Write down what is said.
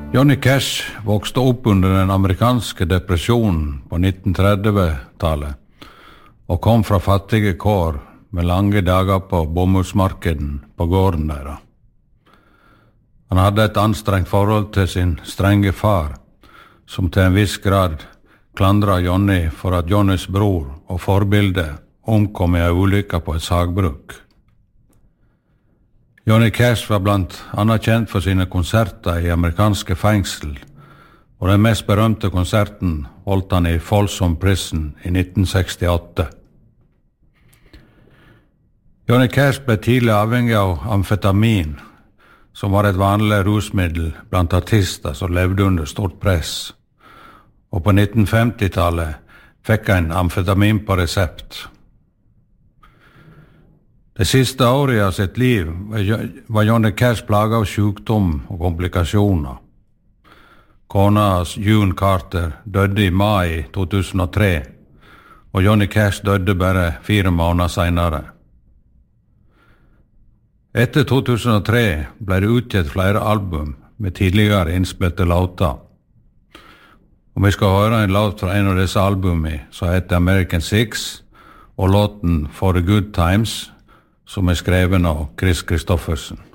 Johnny Cash vokste opp under den amerikanske depresjonen på 1930-tallet og kom fra fattige kår med lange dager på bomullsmarkeden på gården deres. Han hadde et anstrengt forhold til sin strenge far, som til en viss grad klandret Johnny for at Johnnys bror og forbilde omkom i en ulykke på et sagbruk. Johnny Cash var blant annet kjent for sine konserter i amerikanske fengsel, og den mest berømte konserten holdt han i Folsom Prison i 1968. Johnny Cash ble tidlig avhengig av amfetamin, som var et vanlig rusmiddel blant artister som levde under stort press, og på 1950-tallet fikk han amfetamin på resept. Det siste året av sitt liv var Johnny Cash plaget av sykdom og komplikasjoner. Kona June Carter døde i mai 2003, og Johnny Cash døde bare 4 måneder senere. Etter 2003 ble det utgitt flere album med tidligere innspilte låter. Og vi skal høre en låt fra en av disse albumene som heter American Six, og låten For the Good Times, som skreven av Chris Christofferson.